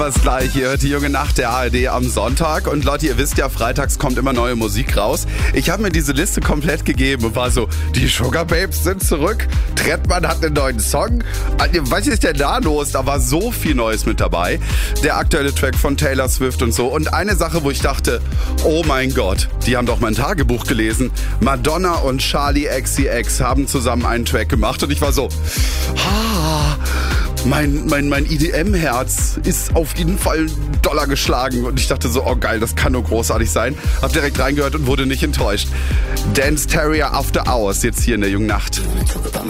Was gleich, ihr hört die junge Nacht der ARD am Sonntag. Und Leute, ihr wisst ja, freitags kommt immer neue Musik raus. Ich habe mir diese Liste komplett gegeben und war so, die Sugar Babes sind zurück. Trettmann hat einen neuen Song. Was ist denn da los? Da war so viel Neues mit dabei. Der aktuelle Track von Taylor Swift und so. Und eine Sache, wo ich dachte, oh mein Gott, die haben doch mein Tagebuch gelesen. Madonna und Charli XCX haben zusammen einen Track gemacht. Und ich war so, mein EDM-Herz ist auf jeden Fall doller geschlagen. Und ich dachte so, oh geil, das kann nur großartig sein. Hab direkt reingehört und wurde nicht enttäuscht. Dance Terrier After Hours, jetzt hier in der jungen Nacht.